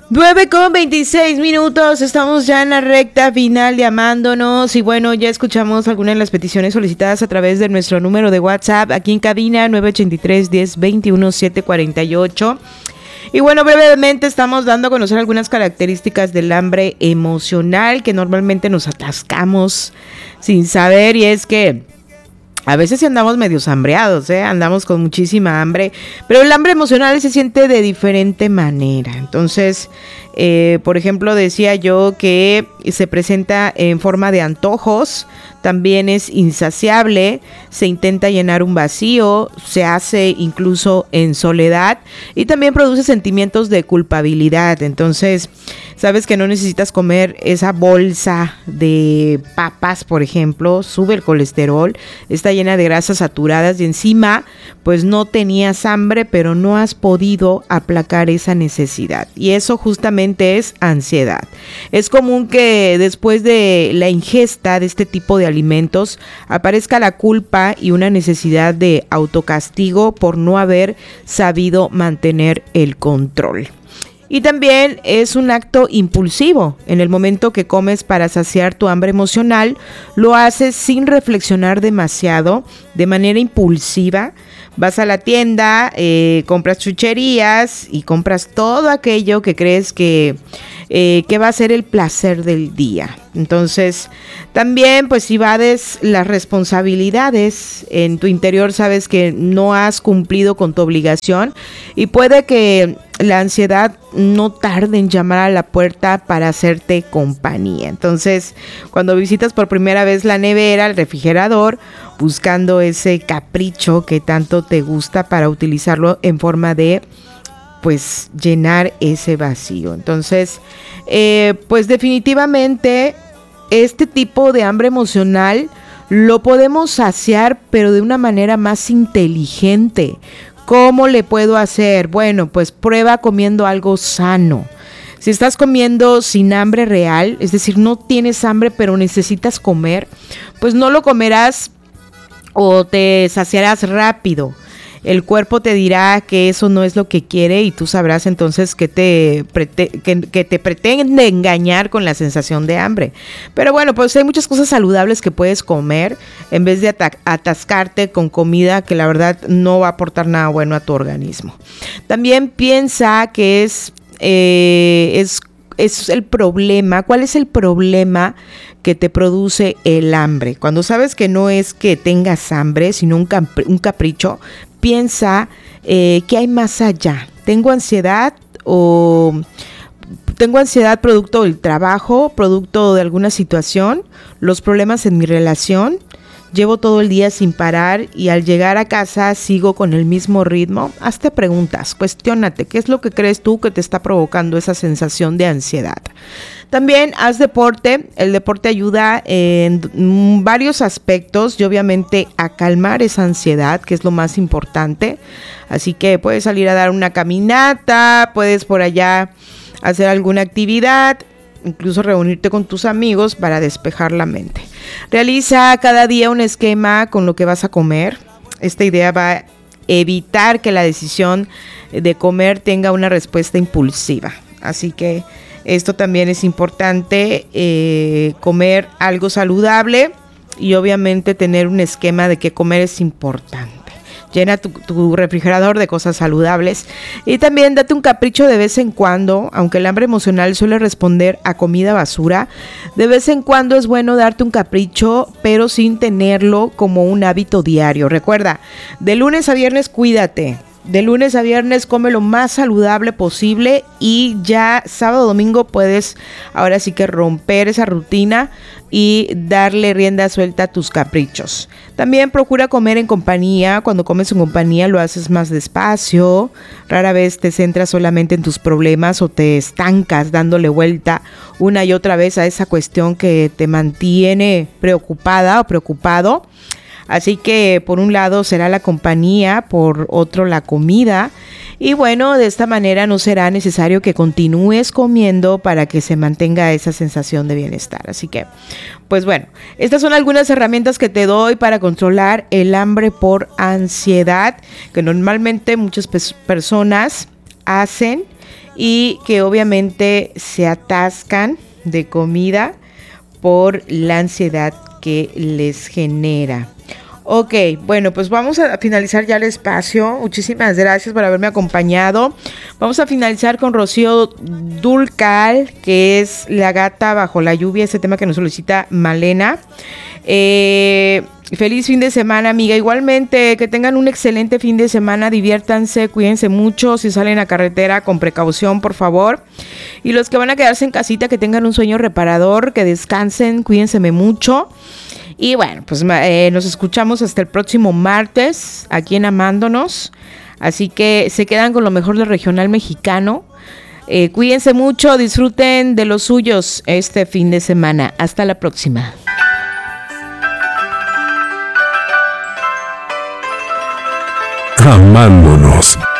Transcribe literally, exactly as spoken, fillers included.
nueve con veintiséis minutos, estamos ya en la recta final de Amándonos y bueno, ya escuchamos algunas de las peticiones solicitadas a través de nuestro número de WhatsApp aquí en cabina nueve ochenta y tres, diez, veintiuno, setecientos cuarenta y ocho. Y bueno, brevemente estamos dando a conocer algunas características del hambre emocional que normalmente nos atascamos sin saber, y es que a veces sí andamos medios hambreados, ¿eh? Andamos con muchísima hambre, pero el hambre emocional se siente de diferente manera. Entonces, eh, por ejemplo, decía yo que se presenta en forma de antojos, también es insaciable, se intenta llenar un vacío, se hace incluso en soledad y también produce sentimientos de culpabilidad. Entonces, sabes que no necesitas comer esa bolsa de papas, por ejemplo, sube el colesterol, está llena de grasas saturadas y encima pues no tenías hambre, pero no has podido aplacar esa necesidad, y eso justamente es ansiedad. Es común que después de la ingesta de este tipo de alimentos aparezca la culpa y una necesidad de autocastigo por no haber sabido mantener el control. Y también es un acto impulsivo. En el momento que comes para saciar tu hambre emocional, lo haces sin reflexionar demasiado, de manera impulsiva. Vas a la tienda, eh, compras chucherías y compras todo aquello que crees que, eh, que va a ser el placer del día. Entonces, también pues evades las responsabilidades. En tu interior sabes que no has cumplido con tu obligación y puede que la ansiedad no tarde en llamar a la puerta para hacerte compañía. Entonces, cuando visitas por primera vez la nevera, el refrigerador, buscando ese capricho que tanto te gusta para utilizarlo en forma de, pues, llenar ese vacío. Entonces, eh, pues definitivamente este tipo de hambre emocional lo podemos saciar, pero de una manera más inteligente. ¿Cómo le puedo hacer? Bueno, pues prueba comiendo algo sano. Si estás comiendo sin hambre real, es decir, no tienes hambre pero necesitas comer, pues no lo comerás o te saciarás rápido. El cuerpo te dirá que eso no es lo que quiere y tú sabrás entonces que te, prete- que, que te pretende engañar con la sensación de hambre. Pero bueno, pues hay muchas cosas saludables que puedes comer en vez de ata- atascarte con comida que la verdad no va a aportar nada bueno a tu organismo. También piensa que es, eh, es, es el problema. ¿Cuál es el problema que te produce el hambre? Cuando sabes que no es que tengas hambre, sino un, capri- un capricho, piensa eh, ¿qué hay más allá? ¿Tengo ansiedad o tengo ansiedad producto del trabajo, producto de alguna situación, los problemas en mi relación? Llevo todo el día sin parar y al llegar a casa sigo con el mismo ritmo. Hazte preguntas, cuestiónate, ¿qué es lo que crees tú que te está provocando esa sensación de ansiedad? También haz deporte. El deporte ayuda en varios aspectos y obviamente a calmar esa ansiedad, que es lo más importante. Así que puedes salir a dar una caminata, puedes por allá hacer alguna actividad, incluso reunirte con tus amigos para despejar la mente. Realiza cada día un esquema con lo que vas a comer. Esta idea va a evitar que la decisión de comer tenga una respuesta impulsiva. Así que esto también es importante, eh, comer algo saludable y obviamente tener un esquema de que comer es importante. Llena tu, tu refrigerador de cosas saludables y también date un capricho de vez en cuando. Aunque el hambre emocional suele responder a comida basura, de vez en cuando es bueno darte un capricho, pero sin tenerlo como un hábito diario. Recuerda, de lunes a viernes cuídate. De lunes a viernes come lo más saludable posible y ya sábado domingo puedes ahora sí que romper esa rutina y darle rienda suelta a tus caprichos. También procura comer en compañía. Cuando comes en compañía lo haces más despacio. Rara vez te centras solamente en tus problemas o te estancas dándole vuelta una y otra vez a esa cuestión que te mantiene preocupada o preocupado. Así que por un lado será la compañía, por otro la comida. Y bueno, de esta manera no será necesario que continúes comiendo para que se mantenga esa sensación de bienestar. Así que, pues bueno, estas son algunas herramientas que te doy para controlar el hambre por ansiedad, que normalmente muchas pe- personas hacen y que obviamente se atascan de comida por la ansiedad que les genera. Ok, bueno, pues vamos a finalizar ya el espacio. Muchísimas gracias por haberme acompañado. Vamos a finalizar con Rocío Dúrcal, que es La gata bajo la lluvia, ese tema que nos solicita Malena. Eh, feliz fin de semana, amiga. Igualmente, que tengan un excelente fin de semana. Diviértanse, cuídense mucho. Si salen a carretera, con precaución, por favor. Y los que van a quedarse en casita, que tengan un sueño reparador, que descansen, cuídense mucho. Y bueno, pues eh, nos escuchamos hasta el próximo martes aquí en Amándonos. Así que se quedan con lo mejor del regional mexicano. Eh, cuídense mucho, disfruten de los suyos este fin de semana. Hasta la próxima. Amándonos.